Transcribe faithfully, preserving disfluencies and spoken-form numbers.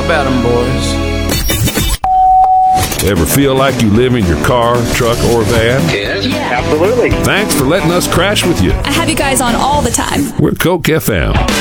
How about them, boys? Ever feel like you live in your car, truck, or van? Yes, absolutely. Thanks for letting us crash with you. I have you guys on all the time. We're Coke F M.